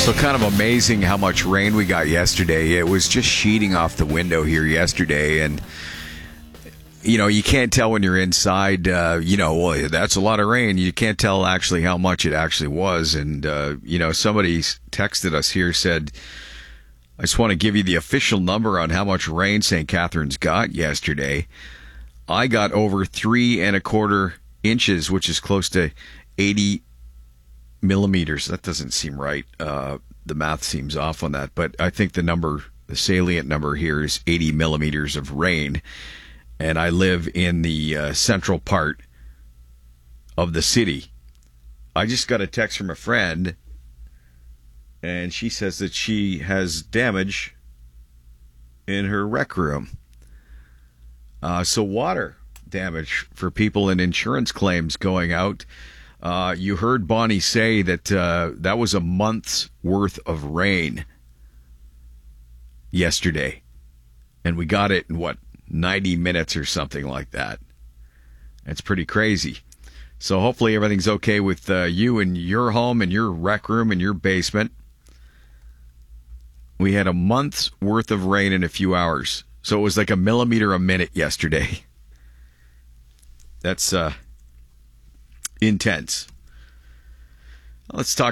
So kind of amazing how much rain we got yesterday. It was just sheeting off the window here yesterday, and you can't tell when you're inside. Well, that's a lot of rain. You can't tell actually how much it actually was. And somebody texted us here, said, "I just want to give you the official number on how much rain St. Catharines got yesterday. I got over 3.25 inches, which is close to 80 millimeters." That doesn't seem right. The math seems off on that, but I think the salient number here is 80 millimeters of rain. And I live in the central part of the city. I just got a text from a friend, and she says that she has damage in her rec room. So water damage for people and insurance claims going out. You heard Bonnie say that that was a month's worth of rain yesterday. And we got it in, 90 minutes or something like that. It's pretty crazy. So hopefully everything's okay with you and your home and your rec room and your basement. We had a month's worth of rain in a few hours. So it was like a millimeter a minute yesterday. That's intense. Let's talk